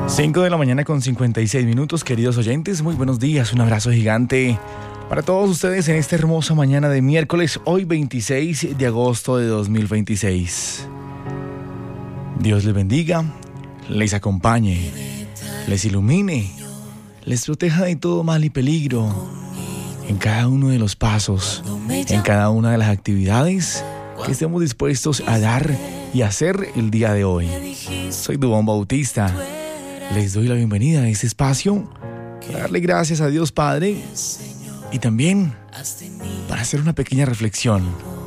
5 de la mañana con 56 minutos, queridos oyentes, muy buenos días, un abrazo gigante para todos ustedes en esta hermosa mañana de miércoles, hoy 26 de agosto de 2026. Dios les bendiga, les acompañe, les ilumine, les proteja de todo mal y peligro en cada uno de los pasos, en cada una de las actividades que estemos dispuestos a dar y hacer el día de hoy. Soy Duván Bautista. Les doy la bienvenida a este espacio para darle gracias a Dios Padre y también para hacer una pequeña reflexión.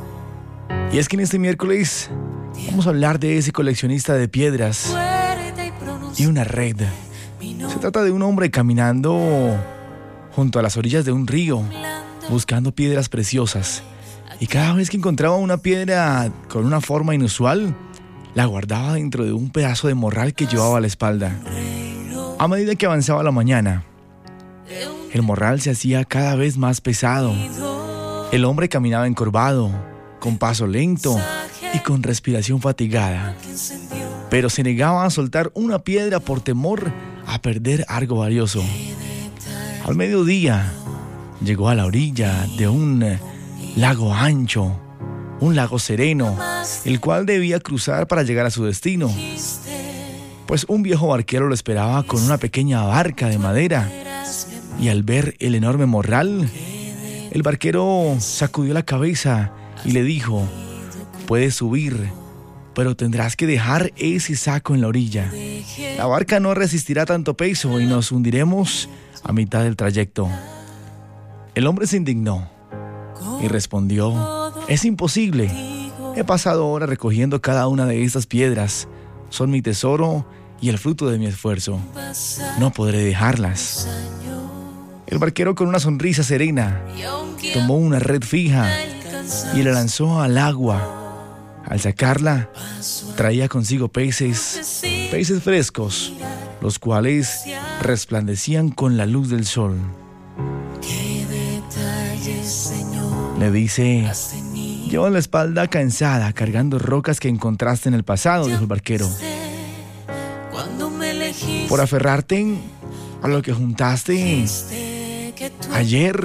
Y es que en este miércoles vamos a hablar de ese coleccionista de piedras y una red. Se trata de un hombre caminando junto a las orillas de un río, buscando piedras preciosas. Y cada vez que encontraba una piedra con una forma inusual, la guardaba dentro de un pedazo de morral que llevaba a la espalda. A medida que avanzaba la mañana, el morral se hacía cada vez más pesado. El hombre caminaba encorvado, con paso lento y con respiración fatigada. Pero se negaba a soltar una piedra por temor a perder algo valioso. Al mediodía, llegó a la orilla de un lago ancho, un lago sereno, el cual debía cruzar para llegar a su destino. Pues un viejo barquero lo esperaba con una pequeña barca de madera, y al ver el enorme morral, el barquero sacudió la cabeza y le dijo: «Puedes subir, pero tendrás que dejar ese saco en la orilla. La barca no resistirá tanto peso y nos hundiremos a mitad del trayecto». El hombre se indignó y respondió: «Es imposible. He pasado horas recogiendo cada una de estas piedras. Son mi tesoro y el fruto de mi esfuerzo. No podré dejarlas». El barquero, con una sonrisa serena, tomó una red fija y la lanzó al agua. Al sacarla, traía consigo peces frescos, los cuales resplandecían con la luz del sol. Le dice: «Llevas la espalda cansada cargando rocas que encontraste en el pasado», dijo el barquero. «Por aferrarte a lo que juntaste ayer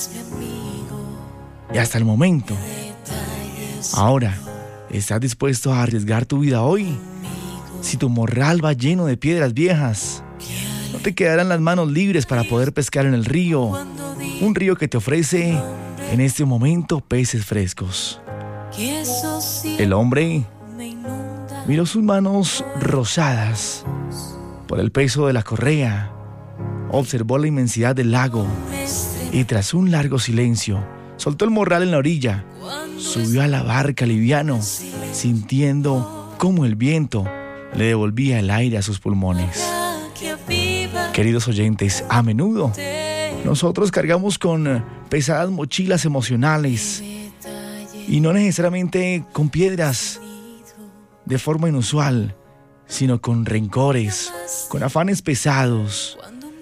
y hasta el momento. Ahora, ¿estás dispuesto a arriesgar tu vida hoy? Si tu morral va lleno de piedras viejas, no te quedarán las manos libres para poder pescar en el río, un río que te ofrece en este momento peces frescos». El hombre miró sus manos rosadas por el peso de la correa, observó la inmensidad del lago y, tras un largo silencio, soltó el morral en la orilla, subió a la barca liviano, sintiendo cómo el viento le devolvía el aire a sus pulmones. Queridos oyentes, a menudo nosotros cargamos con pesadas mochilas emocionales, y no necesariamente con piedras de forma inusual, sino con rencores, con afanes pesados,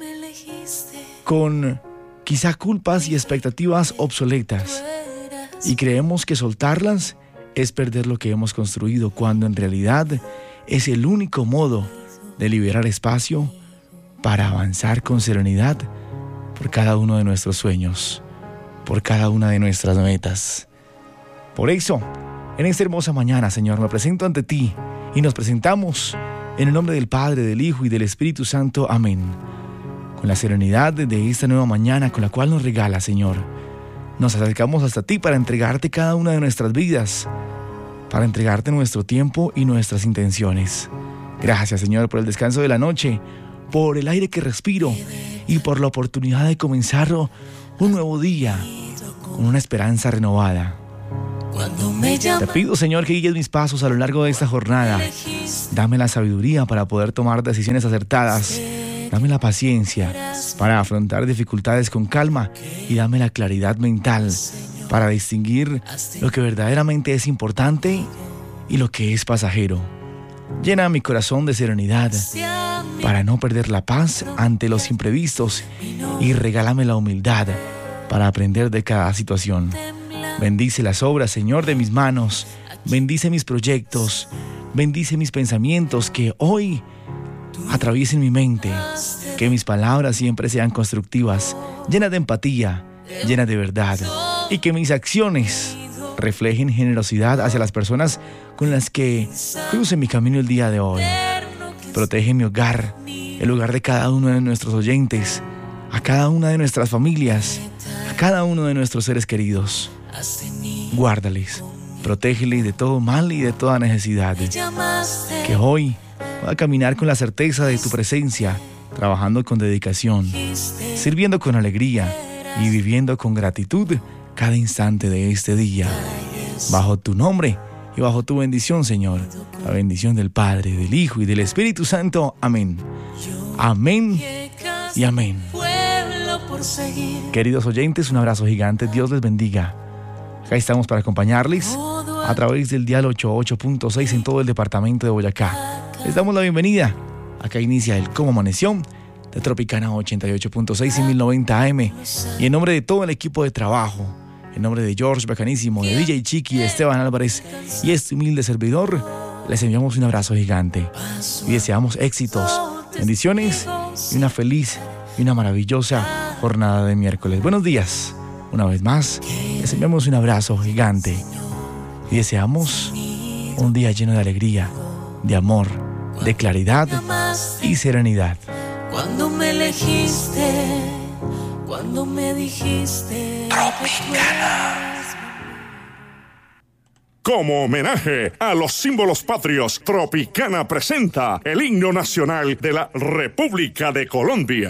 con quizá culpas y expectativas obsoletas. Y creemos que soltarlas es perder lo que hemos construido, cuando en realidad es el único modo de liberar espacio para avanzar con serenidad por cada uno de nuestros sueños, por cada una de nuestras metas. Por eso, en esta hermosa mañana, Señor, me presento ante ti y nos presentamos en el nombre del Padre, del Hijo y del Espíritu Santo. Amén. Con la serenidad de esta nueva mañana con la cual nos regala, Señor, nos acercamos hasta ti para entregarte cada una de nuestras vidas, para entregarte nuestro tiempo y nuestras intenciones. Gracias, Señor, por el descanso de la noche, por el aire que respiro y por la oportunidad de comenzar un nuevo día con una esperanza renovada. Te pido, Señor, que guíes mis pasos a lo largo de esta jornada. Dame la sabiduría para poder tomar decisiones acertadas. Dame la paciencia para afrontar dificultades con calma y dame la claridad mental para distinguir lo que verdaderamente es importante y lo que es pasajero. Llena mi corazón de serenidad para no perder la paz ante los imprevistos y regálame la humildad para aprender de cada situación. Bendice las obras, Señor, de mis manos. Bendice mis proyectos. Bendice mis pensamientos que hoy atraviesen mi mente, que mis palabras siempre sean constructivas, llenas de empatía, llenas de verdad, y que mis acciones reflejen generosidad hacia las personas con las que crucen mi camino el día de hoy. Protege mi hogar, el hogar de cada uno de nuestros oyentes, a cada una de nuestras familias, a cada uno de nuestros seres queridos. Guárdales, protégeles de todo mal y de toda necesidad. Que hoy pueda caminar con la certeza de tu presencia, trabajando con dedicación, sirviendo con alegría y viviendo con gratitud cada instante de este día. Bajo tu nombre y bajo tu bendición, Señor, la bendición del Padre, del Hijo y del Espíritu Santo. Amén. Amén y amén. Queridos oyentes, un abrazo gigante. Dios les bendiga. Acá estamos para acompañarles a través del dial 88.6 en todo el departamento de Boyacá. Les damos la bienvenida. Acá inicia el Cómo Amaneció de Tropicana 88.6 y 1090 AM. Y en nombre de todo el equipo de trabajo, en nombre de George Bacanísimo, de DJ Chiqui, Esteban Álvarez y este humilde servidor, les enviamos un abrazo gigante y deseamos éxitos, bendiciones y una feliz y una maravillosa jornada de miércoles. Buenos días. Una vez más, les enviamos un abrazo gigante y deseamos un día lleno de alegría, de amor, de claridad y serenidad. Cuando me elegiste, cuando me dijiste Tropicana. Como homenaje a los símbolos patrios, Tropicana presenta el himno nacional de la República de Colombia.